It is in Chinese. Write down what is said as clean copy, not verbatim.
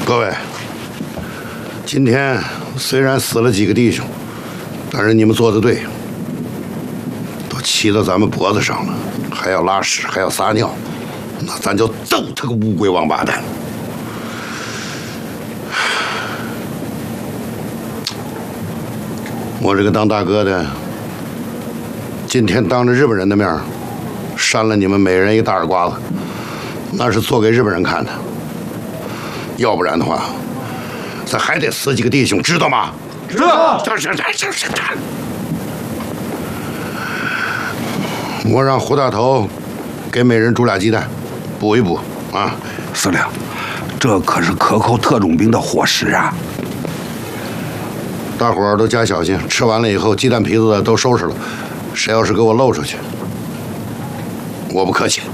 各位，今天虽然死了几个弟兄，但是你们做的对，都骑到咱们脖子上了，还要拉屎，还要撒尿，那咱就揍他个乌龟王八蛋！我这个当大哥的，今天当着日本人的面扇了你们每人一大耳刮子，那是做给日本人看的。要不然的话，咱还得死几个弟兄，知道吗？ 知道。 就是我让胡大头给每人煮俩鸡蛋，补一补啊。 司令，这可是克扣特种兵的伙食啊！ 大伙儿都加小心，吃完了以后，鸡蛋皮子都收拾了。谁要是给我露出去，我不客气。